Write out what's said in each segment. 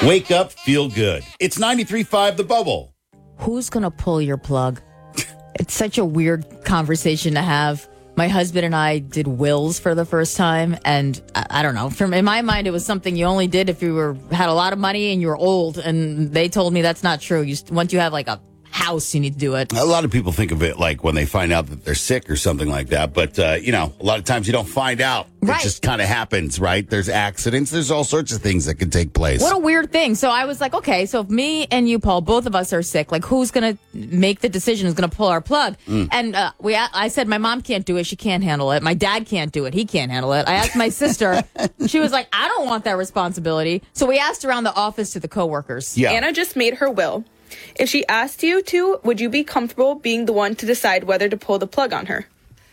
Wake up, feel good. It's 93.5 The Bubble. Who's going to pull your plug? It's such a weird conversation to have. My husband and I did wills for the first time, and I don't know. In my mind, it was something you only did if you had a lot of money and you were old. And they told me that's not true. Once you have like a house, you need to do it. A lot of people think of it like when they find out that they're sick or something like that. But, a lot of times you don't find out. Right. It just kind of happens, right? There's accidents. There's all sorts of things that can take place. What a weird thing. So I was like, okay, so if me and you, Paul, both of us are sick, like who's going to make the decision, who's going to pull our plug? And I said my mom can't do it. She can't handle it. My dad can't do it. He can't handle it. I asked my sister. She was like, I don't want that responsibility. So we asked around the office to the coworkers. Yeah. Anna just made her will. If she asked you to, would you be comfortable being the one to decide whether to pull the plug on her?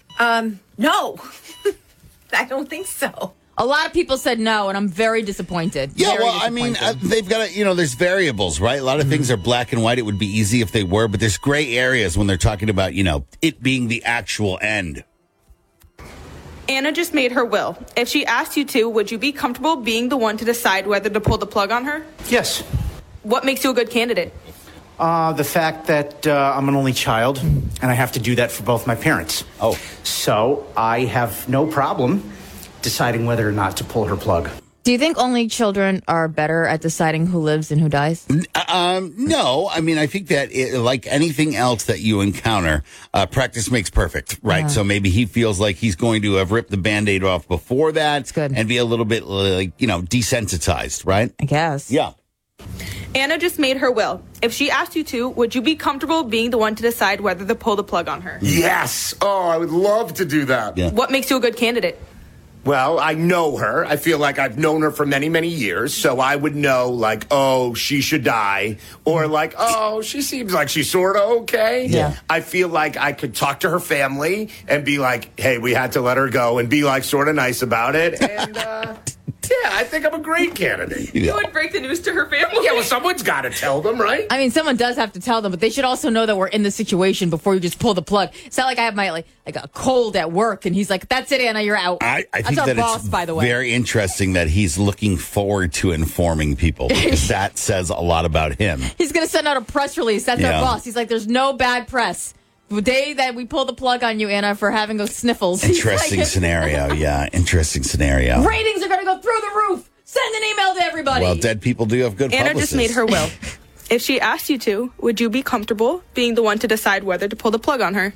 No. I don't think so. A lot of people said no, and I'm very disappointed. Yeah, Very well, I mean, disappointed. they've got to, there's variables, right? A lot of things are black and white. It would be easy if they were, but there's gray areas when they're talking about, it being the actual end. Anna just made her will. If she asked you to, would you be comfortable being the one to decide whether to pull the plug on her? Yes. What makes you a good candidate? The fact that I'm an only child, and I have to do that for both my parents. Oh. So I have no problem deciding whether or not to pull her plug. Do you think only children are better at deciding who lives and who dies? No. I mean, I think that like anything else that you encounter, practice makes perfect, right? Yeah. So maybe he feels like he's going to have ripped the Band-Aid off before that. That's good. And be a little bit desensitized, right? I guess. Yeah. Anna just made her will. If she asked you to, would you be comfortable being the one to decide whether to pull the plug on her? Yes. Oh, I would love to do that. Yeah. What makes you a good candidate? Well, I know her. I feel like I've known her for many, many years. So I would know, like, oh, she should die. Or like, oh, she seems like she's sort of okay. Yeah. I feel like I could talk to her family and be like, hey, we had to let her go, and be like sort of nice about it. And, yeah, I think I'm a great candidate. Yeah. You would break the news to her family. Yeah, well, someone's got to tell them, right? I mean, someone does have to tell them, but they should also know that we're in the situation before you just pull the plug. It's not like I have my like a cold at work, and he's like, "That's it, Anna, you're out." I That's think our that boss, it's by the way. very interesting that he's looking forward to informing people, because that says a lot about him. He's going to send out a press release. That's Yeah. our boss. He's like, "There's no bad press." The day that we pull the plug on you, Anna, for having those sniffles. He's Interesting like, scenario. Yeah, interesting scenario. ratings are going to go through the roof. Send an email to everybody. Well, dead people do have good Anna publicists. just made her will. If she asked you to, would you be comfortable being the one to decide whether to pull the plug on her?